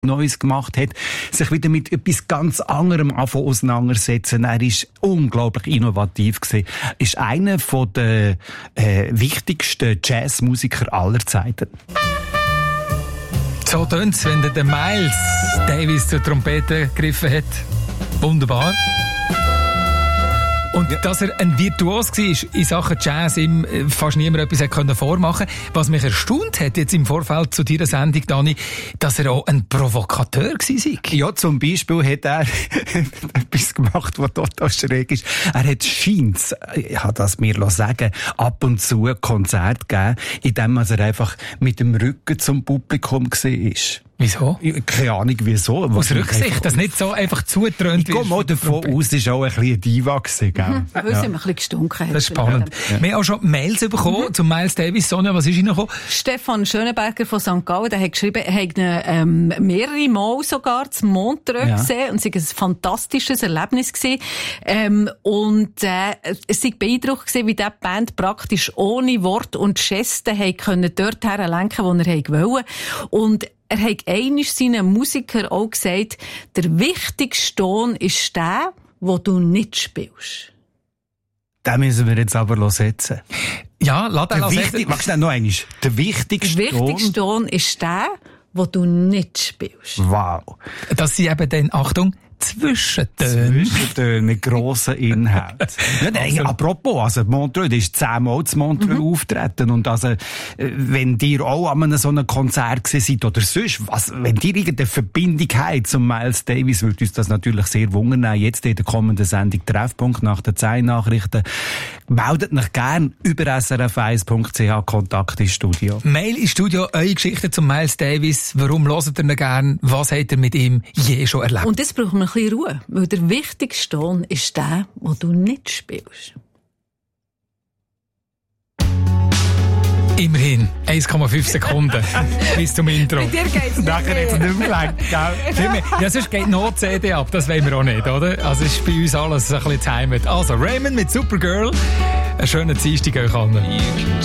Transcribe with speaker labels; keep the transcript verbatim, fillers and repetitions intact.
Speaker 1: Neues gemacht hat, sich wieder mit etwas ganz anderem auseinandersetzen. Er ist unglaublich innovativ gewesen. Ist einer von der äh, wichtigsten Jazzmusiker aller Zeiten.
Speaker 2: So tönt's, wenn der Miles Davis zur Trompete gegriffen hat. Wunderbar. Und ja. Dass er ein Virtuos war in Sachen Jazz, ihm fast niemand etwas hätte vormachen können. Was mich erstaunt hat jetzt im Vorfeld zu deiner Sendung, Dani, dass er auch ein Provokateur war.
Speaker 1: Ja, zum Beispiel hat er etwas gemacht, was total schräg ist. Er hat scheint's, ich habe das mir sagen, ab und zu ein Konzert gegeben, in dem er einfach mit dem Rücken zum Publikum war.
Speaker 2: Wieso?
Speaker 1: Keine Ahnung, wieso.
Speaker 2: Aus Rücksicht, dass nicht so einfach zutrönt
Speaker 1: wird. Ich gehe mal davon aus, es war auch ein bisschen eine Diva gewesen, gell?
Speaker 3: Mhm, weil
Speaker 1: ja.
Speaker 3: sie ein bisschen gestunken hat.
Speaker 2: Das ist spannend. Ja. Wir haben auch schon Mails bekommen mhm. zu Miles Davis. Sonja, was ist reingekommen?
Speaker 3: Stefan Schöneberger von Sankt Gallen, der hat geschrieben, er hat ähm, mehrere Mal sogar zum Montreux ja. gesehen und es war ein fantastisches Erlebnis gewesen. Ähm, und äh, es war beeindruckt gewesen, wie diese Band praktisch ohne Wort und Gesten können dort herlenken, wo er wollte. Und er hat einmal seinen Musikern auch gesagt, der wichtigste Ton ist der, den du nicht spielst.
Speaker 1: Den müssen wir jetzt aber setzen.
Speaker 2: Ja, lass den
Speaker 1: setzen. Magst du noch einmal? Der wichtigste
Speaker 3: Ton? Der wichtigste Ton ist der, den du nicht spielst.
Speaker 1: Wow.
Speaker 2: Das sind eben dann, Achtung, Zwischentöne.
Speaker 1: Zwischentöne mit grossen Inhalt. Ja, nein, also, apropos, also Montreux, da ist zehnmal zu Montreux mhm. auftreten. Und also, wenn ihr auch an einem so einem Konzert seid oder sonst, was, wenn ihr irgendeine Verbindung habt zum Miles Davis, würde uns das natürlich sehr wundern. Jetzt in der kommenden Sendung Treffpunkt nach den zehn Nachrichten. Meldet euch gern über s r f eins punkt c h, Kontakt ins Studio.
Speaker 2: Mail ins Studio, eure Geschichte zum Miles Davis. Warum hört ihr ihn gern? Was habt ihr mit ihm je schon erlebt?
Speaker 3: Und das braucht man ein bisschen Ruhe, weil der wichtigste Ton ist der, den du nicht spielst.
Speaker 2: Immerhin eins Komma fünf Sekunden bis zum Intro.
Speaker 3: Bei dir geht's nicht
Speaker 2: Nachher
Speaker 3: mehr.
Speaker 2: jetzt nicht mehr lang, gell? Ja, sonst geht noch C D ab, das wollen wir auch nicht, oder? Also ist bei uns alles ein bisschen zu Heimat. Also Raymond mit Supergirl. Einen schönen Dienstag euch allen.